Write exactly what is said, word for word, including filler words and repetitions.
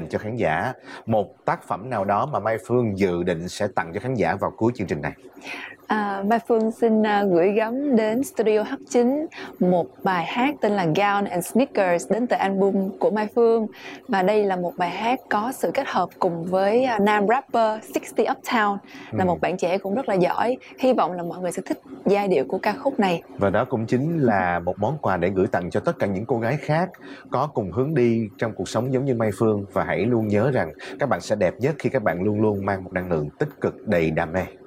dành cho khán giả một tác phẩm nào đó mà Mai Phương dự định sẽ tặng cho khán giả vào cuối chương trình này. À, Mai Phương xin uh, gửi gắm đến Studio H chín một bài hát tên là Gown and Sneakers đến từ album của Mai Phương. Và đây là một bài hát có sự kết hợp cùng với uh, nam rapper sixty Uptown, là Ừ. một bạn trẻ cũng rất là giỏi. Hy vọng là mọi người sẽ thích giai điệu của ca khúc này. Và đó cũng chính là một món quà để gửi tặng cho tất cả những cô gái khác có cùng hướng đi trong cuộc sống giống như Mai Phương. Và hãy luôn nhớ rằng các bạn sẽ đẹp nhất khi các bạn luôn luôn mang một năng lượng tích cực đầy đam mê.